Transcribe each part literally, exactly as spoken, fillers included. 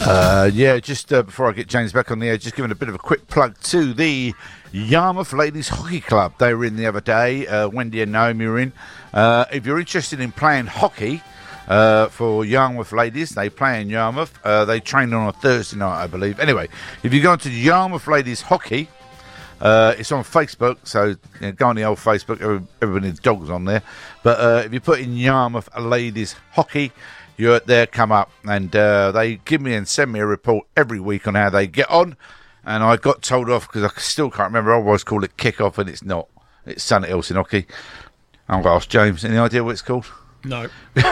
Uh, yeah, just uh, before I get James back on the air, just giving a bit of a quick plug to the Yarmouth Ladies Hockey Club. They were in the other day. Uh, Wendy and Naomi were in. Uh, if you're interested in playing hockey uh, for Yarmouth Ladies, they play in Yarmouth. Uh, they train on a Thursday night, I believe. Anyway, if you go to Yarmouth Ladies Hockey, uh, it's on Facebook, so you know, go on the old Facebook. Everybody's dogs on there. But uh, if you put in Yarmouth Ladies Hockey, you're there, come up, and uh, they give me and send me a report every week on how they get on. And I got told off because I still can't remember. I always call it kick-off, and it's not. It's something else in hockey. I'm going to ask James. Any idea what it's called? No.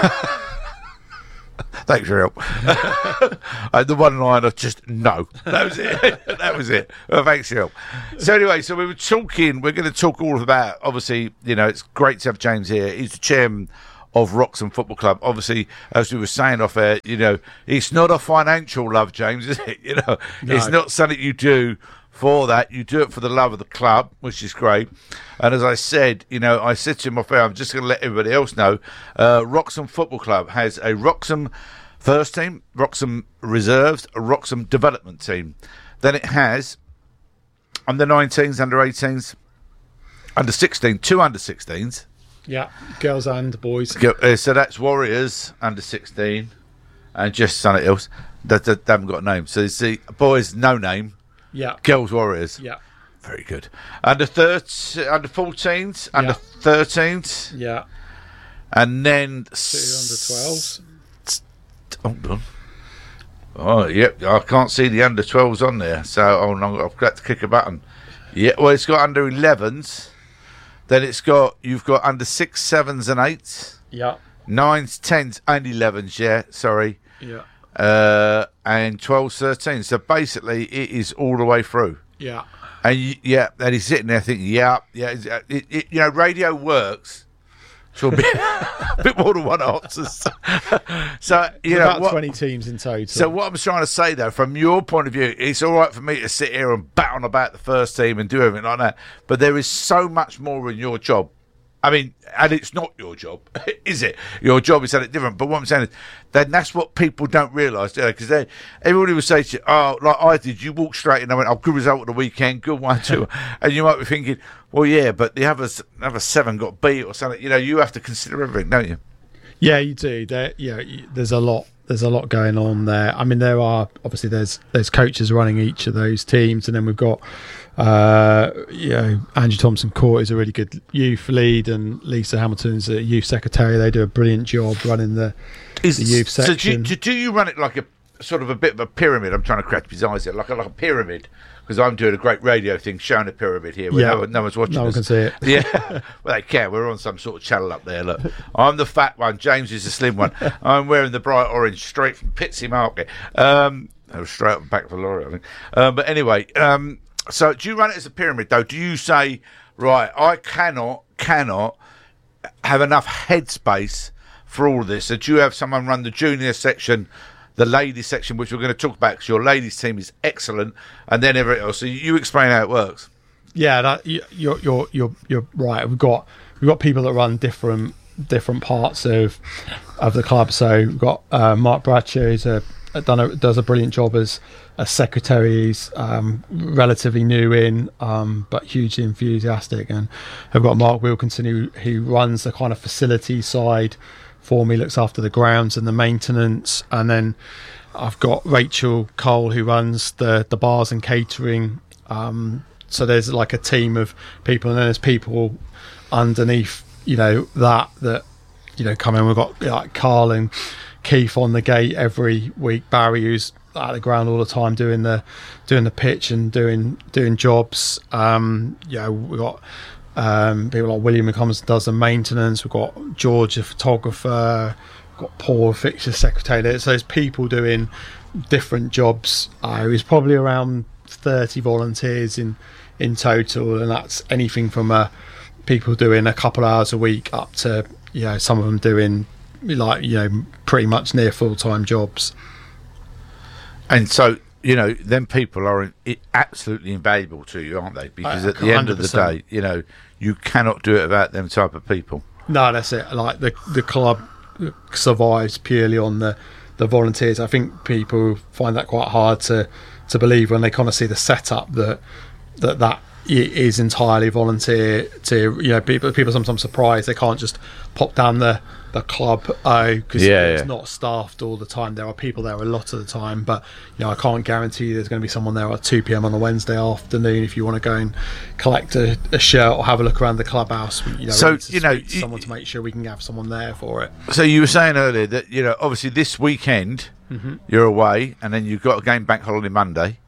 Thanks for your help. uh, the one line of just no. That was it. That was it. Well, thanks for your help. So anyway, so we were talking. We're going to talk all about, obviously, you know, it's great to have James here. He's the chairman of Wroxham Football Club. Obviously, as we were saying off air, you know, it's not a financial love, James, is it? You know, no. It's not something you do for that. You do it for the love of the club, which is great. And as I said, you know, I said to him off air, I'm just going to let everybody else know, uh, Wroxham Football Club has a Wroxham first team, Wroxham reserves, a Wroxham development team. Then it has under nineteens, under eighteens, under sixteen, two under sixteens. Yeah, girls and boys. So that's Warriors under sixteen and just something else. They, they, they haven't got a name. So you see, boys, no name. Yeah. Girls, Warriors. Yeah. Very good. Under thirty, under fourteens, under thirteens. Yeah. And then two under twelves. Hold on. Oh, yep. I can't see the under twelves on there. So hold on, I've got to click a button. Yeah, well, it's got under elevens. Then it's got, you've got under six, sevens and eights. Yeah. Nines, tens and elevens, yeah, sorry. Yeah. Uh, and twelves, thirteens. So basically, it is all the way through. Yeah. And you, yeah, and he's sitting there thinking, yeah, yeah, it, it, you know, radio works. So a bit, a bit more than one answer. So, you know, about what, twenty teams in total. So what I'm trying to say, though, from your point of view, it's all right for me to sit here and bat on about the first team and do everything like that, but there is so much more in your job. I mean, and it's not your job, is it? Your job is something different. But what I'm saying is, then that's what people don't realise, do they? Because everybody will say to you, oh, like I did, you walked straight in and I went, oh, good result of the weekend, good one, too. And you might be thinking, well, yeah, but the others, other seven got beat or something. You know, you have to consider everything, don't you? Yeah, you do. There, yeah, there's a lot. There's a lot going on there. I mean, there are obviously there's there's coaches running each of those teams, and then we've got, uh, you know, Andrew Thompson Court is a really good youth lead, and Lisa Hamilton's a youth secretary. They do a brilliant job running the, is, the youth section. So do you, do you run it like a sort of a bit of a pyramid? I'm trying to crack his eyes here, like a, like a pyramid. Because I'm doing a great radio thing showing a pyramid here where yeah, no, no one's watching no us. one can see it. Yeah, well, they can. We're on some sort of channel up there. Look, I'm the fat one. James is the slim one. I'm wearing the bright orange straight from Pitsy Market. Um, I was straight up the back of the lorry, I think. Um, but anyway, um, so do you run it as a pyramid, though? Do you say, right, I cannot, cannot have enough headspace for all of this? So do you have someone run the junior section, the ladies section, which we're going to talk about because your ladies team is excellent, and then everything else. So you explain how it works. Yeah, that, you're you're you're you're right. We've got we've got people that run different different parts of of the club. So we've got uh, Mark Bradshaw, who's a, a done a, does a brilliant job as a secretary. He's um, relatively new in, um, but hugely enthusiastic. And I've got Mark Wilkinson, who who runs the kind of facility side for me, looks after the grounds and the maintenance, and then I've got Rachel Cole, who runs the the bars and catering. Um, so there's like a team of people, and then there's people underneath, you know, that that you know come in. We've got like Carl and Keith on the gate every week. Barry, who's at the ground all the time doing the doing the pitch and doing doing jobs. Um, yeah, we've got. Um, people like William McCombs does the maintenance. We've got George, the photographer. We've got Paul, the fixture secretary. So there's people doing different jobs. Uh, there's probably around thirty volunteers in in total, and that's anything from uh, people doing a couple of hours a week up to, you know, some of them doing like, you know, pretty much near full-time jobs. And so, you know, them people are absolutely invaluable to you, aren't they? Because at the end of the day, you know, you cannot do it without them type of people. No, that's it. Like the the club survives purely on the the volunteers. I think people find that quite hard to to believe when they kind of see the setup that that that is entirely volunteer. To you know, people people sometimes surprised they can't just pop down the the club because yeah, it's yeah. not staffed all the time. There are people there a lot of the time, but you know, I can't guarantee there's going to be someone there at two p.m. on a Wednesday afternoon if you want to go and collect a, a shirt or have a look around the clubhouse. You know, So, we need to you know, speak to you- someone to make sure we can have someone there for it. So you were saying earlier that, you know, obviously this weekend Mm-hmm. you're away, and then you've got a game bank holiday Monday.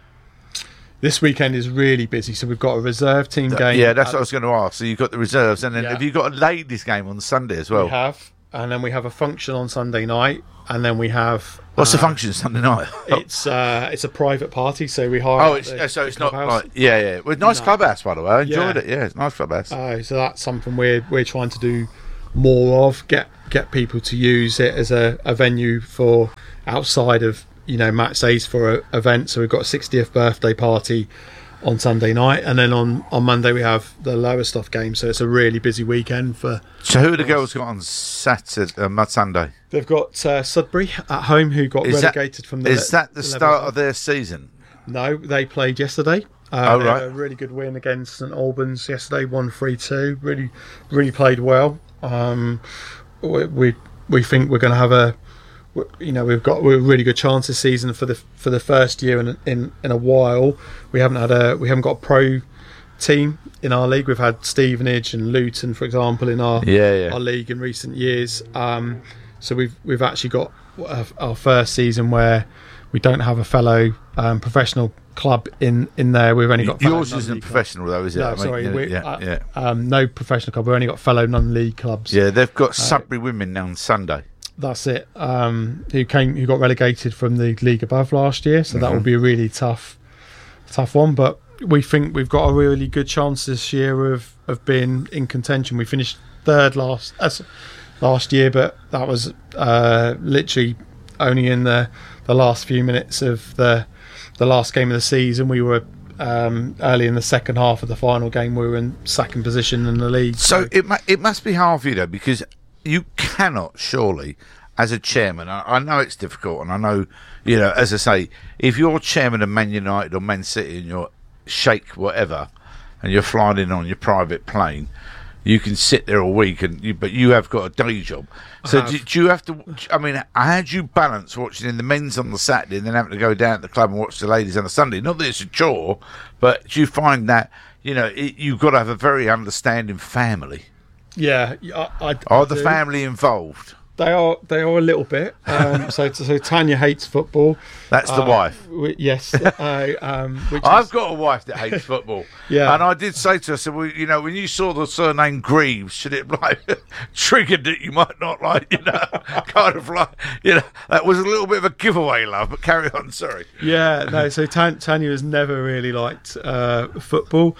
This weekend is really busy, so we've got a reserve team game. Yeah, that's at- what I was going to ask. So you've got the reserves, and then Yeah. have you got a ladies game on Sunday as well? we have, and then we have a function on Sunday night, and then we have. What's the uh, function Sunday night? It's uh, it's a private party, so we hire. Oh, out it's, the- so the it's not clubhouse. like, yeah, yeah. Well, nice No. clubhouse, by the way. I enjoyed Yeah. it. Yeah, it's a nice clubhouse. Oh, so that's something we're we're trying to do more of. Get get people to use it as a, a venue for outside of you know match days for a, events. So we've got a sixtieth birthday party on Sunday night, and then on, on Monday we have the Lowestoft game. So it's a really busy weekend for. So who have the girls got on Saturday, uh, Sunday? They've got uh, Sudbury at home, who got Is that- relegated from the. Is that the levels start up. of their season? No, they played yesterday. Uh, Oh, they had right. a really good win against St Albans yesterday, one three two. Really, really played well. Um, we, we we think we're going to have a, you know, we've got a really good chance this season for the for the first year in in in a while. We haven't had a we haven't got a pro team in our league. We've had Stevenage and Luton, for example, in our Yeah, yeah. our league in recent years. Um, so we've we've actually got our, our first season where we don't have a fellow um, professional club in, in there. We've only got fellow Yours isn't non-league clubs. professional though, is it? No, I mean, sorry, you know, we, yeah, uh, yeah, Um, no professional club. We've only got fellow non-league clubs. yeah. They've Uh, got Sudbury women on Sunday. That's it. Um, who came? Who got relegated from the league above last year? So that Mm-hmm. will be a really tough, tough one. But we think we've got a really good chance this year of of being in contention. We finished third last uh, last year, but that was uh, literally only in the the last few minutes of the the last game of the season. We were um, early in the second half of the final game. We were in second position in the league. So it mu- it must be hard for you though, because you cannot surely, as a chairman, I, I know it's difficult, and I know, you know, as I say, if you're chairman of Man United or Man City and you're Sheikh whatever, and you're flying in on your private plane, you can sit there all week, and you, but you have got a day job. So have. do, do you have to? I mean, how do you balance watching in the men's on the Saturday and then having to go down to the club and watch the ladies on the Sunday? Not that it's a chore, but do you find that you know it, you've got to have a very understanding family? yeah, I, I, Are the do. family involved? They are. They are a little bit. Um, so, so Tanya hates football. That's the Uh, wife. w- yes. Uh, um, which I've is, got a wife that hates football. Yeah. And I did say to her, I said, well, you know, when you saw the surname Greaves, should it like triggered that you might not like, you know, kind of like, you know, that was a little bit of a giveaway, love, but carry on, sorry. yeah. No. So Tan- Tanya has never really liked uh, football,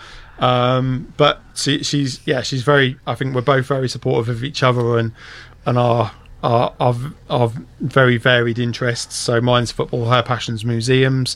um, but she, she's yeah she's very. I think we're both very supportive of each other and and our. Our, our, our very varied interests. So mine's football, her passion's museums.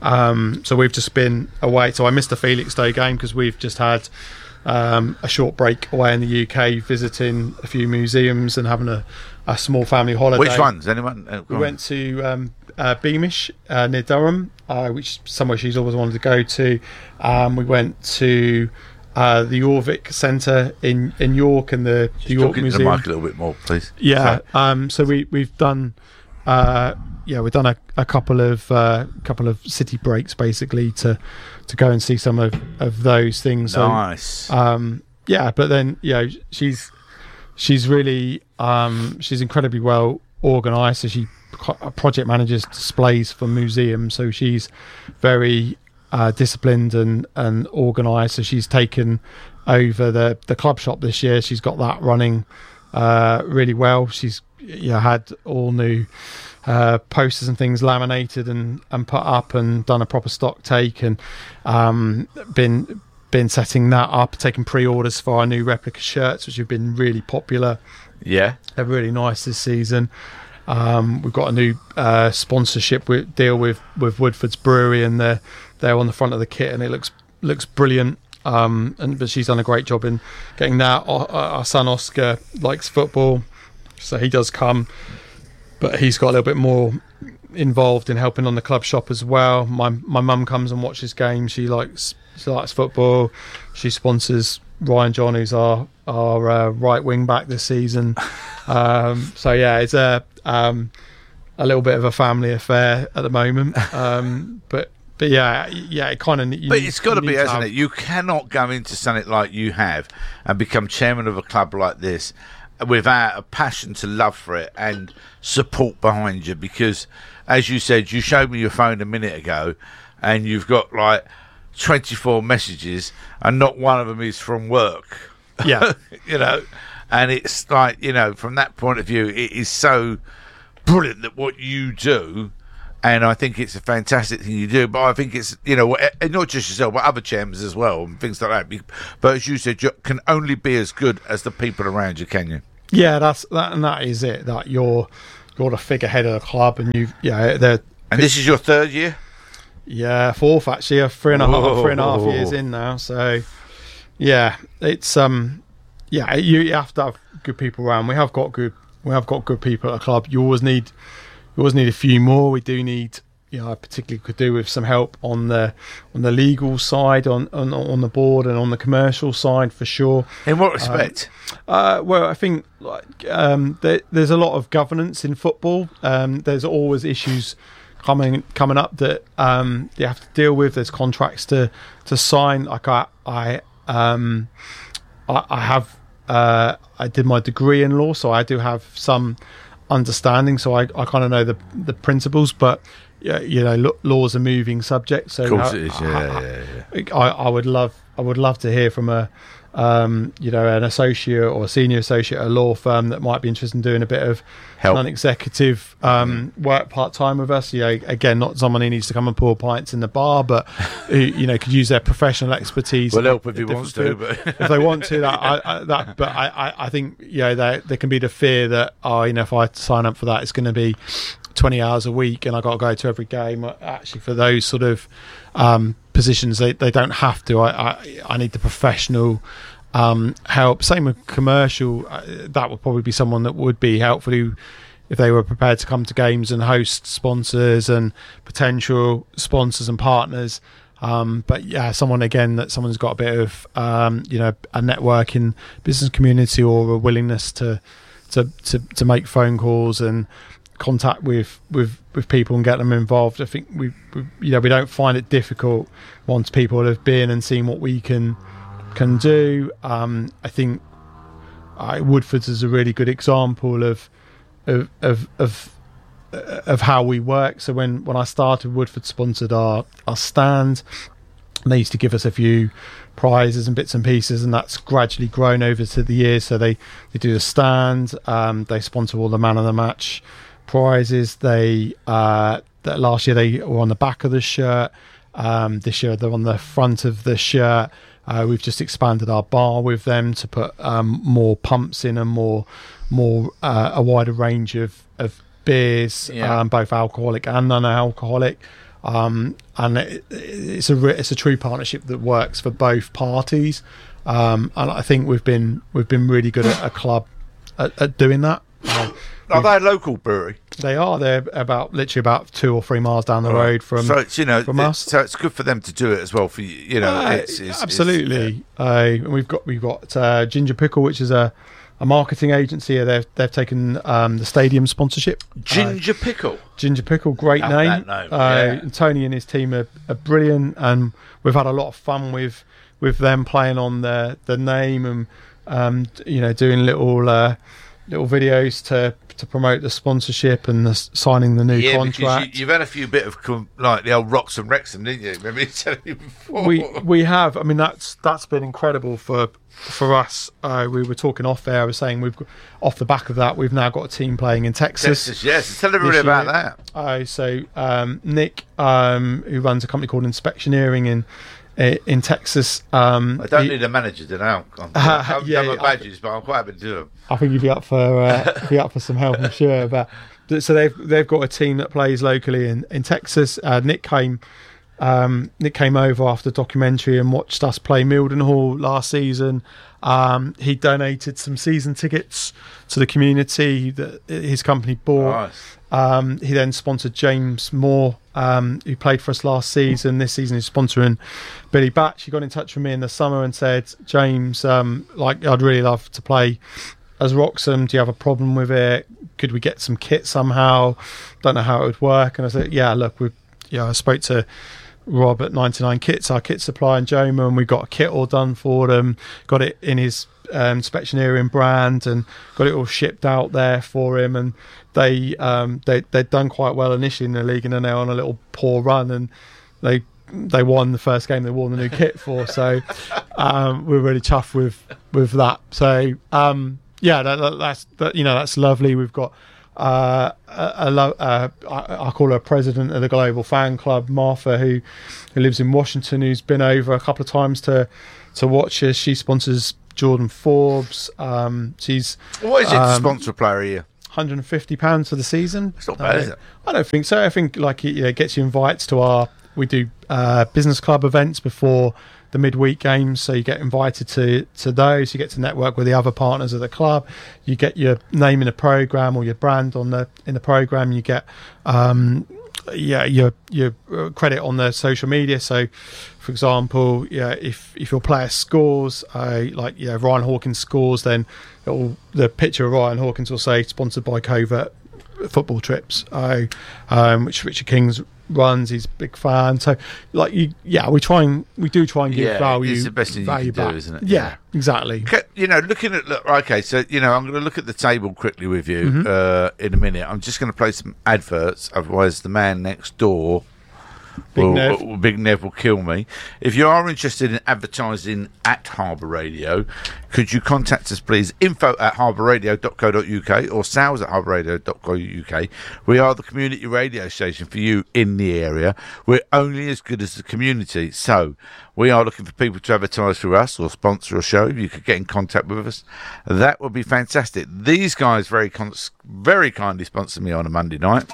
Um, so we've just been away. So I missed the Felixstowe game because we've just had um, a short break away in the U K, visiting a few museums and having a, a small family holiday. Which ones? Anyone? Uh, We go on. went to um, uh, Beamish uh, near Durham, uh, which is somewhere she's always wanted to go to. Um, we went to uh, the Orvik Centre in, in York and the, the York Talk into the Museum. mic a little bit more, please. Yeah. So- Um, so we we've done uh, yeah we've done a, a couple of uh, couple of city breaks basically to to go and see some of, of those things. So, nice. um, yeah, but then you know she's she's really um, she's incredibly well organised. So she co- project manages displays for museums. So she's very uh, disciplined and and organised. So she's taken over the the club shop this year. She's got that running uh, really well. She's you know, had all new uh, posters and things laminated and, and put up and done a proper stock take and um, been been setting that up, taking pre-orders for our new replica shirts, which have been really popular. yeah. They're really nice this season. Um, we've got a new uh, sponsorship with, deal with, with Woodford's Brewery, and they're they're on the front of the kit, and it looks looks brilliant. Um, and but she's done a great job in getting that. Our, our son Oscar likes football, so he does come but he's got a little bit more involved in helping on the club shop as well. My my mum comes and watches games. She likes she likes football. She sponsors Ryan John, who's our our uh, right wing back this season. Um, so yeah, it's a um, a little bit of a family affair at the moment. Um, but but yeah, yeah, it kind of. But it's got to be, hasn't it? You cannot go into something like you have and become chairman of a club like this without a passion to love for it and support behind you, because as you said, you showed me your phone a minute ago and you've got like twenty-four messages and not one of them is from work. Yeah. You know, and it's like, you know, from that point of view, it is so brilliant that what you do, and I think it's a fantastic thing you do. But I think it's, you know, and not just yourself, but other chairmen as well and things like that. But as you said, you can only be as good as the people around you, can you? Yeah, that's that, and that is it. That you're you're the figurehead of the club, and you've yeah. They're, and this is your third year. Yeah, fourth actually. A three and a half, three and a half years in now. So yeah, it's um, yeah. You, you have to have good people around. We have got good. We have got good people at the club. You always need. You always need a few more. We do need. You know, I particularly could do with some help on the on the legal side, on on, on the board, and on the commercial side for sure. In what respect? Um, uh, well, I think like um, there, there's a lot of governance in football. Um, there's always issues coming coming up that um, you have to deal with. There's contracts to to sign. Like I I um, I, I have uh, I did my degree in law, so I do have some understanding. So I, I kind of know the the principles, but. Yeah, you know, law's a moving subject. So of course how, it is. Yeah, I, yeah, yeah. I, I would love, I would love to hear from a, um, you know, an associate or a senior associate at a law firm that might be interested in doing a bit of help, non-executive um, mm-hmm. work part time with us. You know, again, not someone who needs to come and pour pints in the bar, but who, you know, could use their professional expertise. Well, help if he wants to, but if they want to, that, I, I, that. But I, I, I think, you know, there, there can be the fear that, oh, you know, if I sign up for that, it's going to be twenty hours a week and I got to go to every game. Actually, for those sort of um, positions, they, they don't have to. I, I, I need the professional um, help. Same with commercial. Uh, that would probably be someone that would be helpful who, if they were prepared to come to games and host sponsors and potential sponsors and partners. Um, but yeah, someone again that someone's got a bit of um, you know, a networking business community or a willingness to to to, to make phone calls and contact with, with, with people and get them involved. I think we, we you know we don't find it difficult once people have been and seen what we can can do. Um, I think uh, Woodford's is a really good example of of of of, of how we work. So when, when I started, Woodford sponsored our our stand. And they used to give us a few prizes and bits and pieces, and that's gradually grown over to the years. So they, they do the stand, um, they sponsor all the man of the match prizes. They uh that last year they were on the back of the shirt. Um this year they're on the front of the shirt. Uh we've just expanded our bar with them to put um more pumps in and more more uh, a wider range of of beers, yeah. um both alcoholic and non-alcoholic. Um and it, it's a re- it's a true partnership that works for both parties. Um and I think we've been we've been really good at a club at, at doing that. Uh, Are they a local brewery? They are. They're about literally about two or three miles down the right. road from. So it's, you know, from it, us. So it's good for them to do it as well. For you, you know, uh, it's, it's, absolutely. It's, yeah. uh, and we've got we've got uh, Ginger Pickle, which is a, a marketing agency. They've they've taken um, the stadium sponsorship. Ginger uh, Pickle. Ginger Pickle, great Love name. that name. Uh, Yeah. and Tony and his team are, are brilliant, and we've had a lot of fun with with them playing on the the name and um, you know, doing little uh, little videos to. to promote the sponsorship and the signing the new yeah, contract. Because you, you've had a few bit of com- like the old Rocks and Wrexham, didn't you? Remember you telling me before? We we have. I mean, that's that's been incredible for for us. Uh, we were talking off air. I was saying we've got, off the back of that, we've now got a team playing in Texas. Texas, yes. Tell everybody about that. Uh, so um, Nick, um, who runs a company called Inspectioneering in in Texas. Um, I don't he, need a manager, do I? I'm, I'm, Uh, I'm yeah, done my I- badges, but I'm quite happy to do them. I think you'd be up for uh, be up for some help, I'm sure. But so they've they've got a team that plays locally in in Texas. Uh, Nick came Um, Nick came over after the documentary and watched us play Mildenhall last season. Um, he donated some season tickets to the community that his company bought. Nice. Um, he then sponsored James Moore, um, who played for us last season. This season he's sponsoring Billy Batch. He got in touch with me in the summer and said, James, um, like I'd really love to play as Wroxham. Do you have a problem with it? Could we get some kit somehow? Don't know how it would work. And I said, yeah, look, we, yeah, I spoke to Rob at ninety-nine Kits, our kit supplier in Joma, and we got a kit all done for them. Got it in his um, Spectionarian brand and got it all shipped out there for him. And they um, they they'd done quite well initially in the league, and then they're on a little poor run, and they they won the first game they wore the new kit for. So um, we're really chuffed with with that. So um, yeah, that, that, that's that, you know that's lovely. We've got. Uh, a, a lo- uh, I, I call her president of the Global Fan Club, Martha, who who lives in Washington, who's been over a couple of times to to watch us. She sponsors Jordan Forbes. Um, she's what is it um, to sponsor a player here? one hundred fifty pounds for the season. It's not bad, uh, is it? I don't think so. I think like it, you know, gets you invites to our. We do uh, business club events before the midweek games, so you get invited to to those. You get to network with the other partners of the club. You get your name in a program or your brand on the in the program. You get um, yeah your your credit on the social media. So, for example, yeah, if if your player scores, uh, like yeah, Ryan Hawkins scores, then it'll, the picture of Ryan Hawkins will say sponsored by Covert Football Trips, uh, um, which Richard King's runs. He's a big fan. So like you yeah we try and we do try and give Yeah, value it's the best thing you value can do, back. isn't it? Yeah, Yeah. exactly. Okay, you know, looking at look, okay, so you know, I'm going to look at the table quickly with you Mm-hmm. uh, in a minute. I'm just going to play some adverts, otherwise the man next door, Big will, Nev. will- Big Nev, will kill me. If you are interested in advertising at Harbour Radio, could you contact us, please? Info at harbour radio dot co dot uk or sales at harbour radio dot co dot uk. We are the community radio station for you in the area. We're only as good as the community, so we are looking for people to advertise through us or sponsor a show. If you could get in contact with us, that would be fantastic. These guys very con- very kindly sponsored me on a Monday night.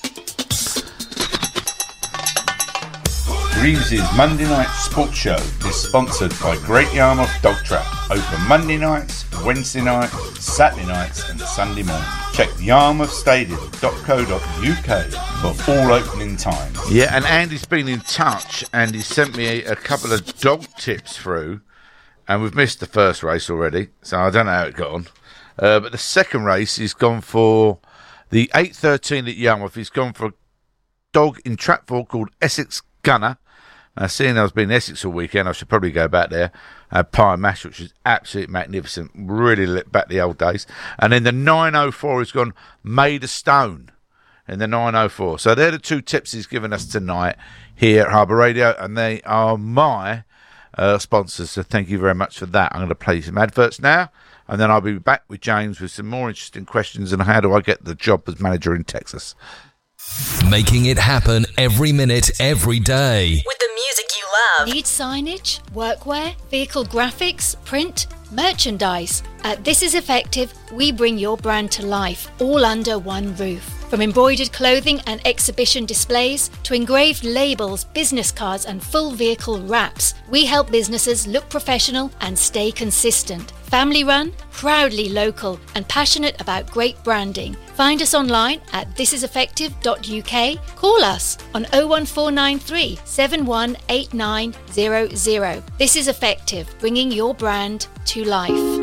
Reeves' Monday Night Sports Show is sponsored by Great Yarmouth Dog Trap. Open Monday nights, Wednesday nights, Saturday nights and Sunday morning. Check yarmouth stadium dot co dot uk for all opening times. Yeah, and Andy's been in touch and he sent me a, a couple of dog tips through, and we've missed the first race already, so I don't know how it got on. Uh, but the second race, he's gone for the eight thirteen at Yarmouth. He's gone for a dog in Trapford called Essex Gunner. Uh, seeing I was been in Essex all weekend, I should probably go back there. Uh, pie and mash, which is absolutely magnificent. Really lit back the old days. And then the nine oh four has gone Made of Stone in the nine oh four. So they're the two tips he's given us tonight here at Harbour Radio, and they are my uh, sponsors. So thank you very much for that. I'm going to play some adverts now, and then I'll be back with James with some more interesting questions on how do I get the job as manager in Texas. Making it happen every minute, every day. With the music you love. Need signage, workwear, vehicle graphics, print, merchandise? At This Is Effective, we bring your brand to life, all under one roof. From embroidered clothing and exhibition displays to engraved labels, business cards and full vehicle wraps, we help businesses look professional and stay consistent. Family run, proudly local and passionate about great branding. Find us online at this is effective dot u k. Call us on oh one four nine three, seven one eight nine zero zero. This is Effective, bringing your brand to life.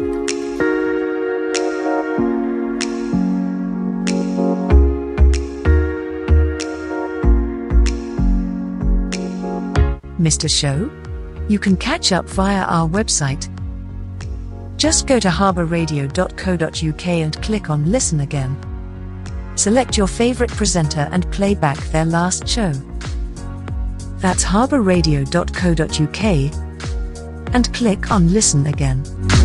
Missed a show? You can catch up via our website. Just go to harbour radio dot co dot u k and click on Listen Again. Select your favourite presenter and play back their last show. That's harbour radio dot co dot u k and click on Listen Again.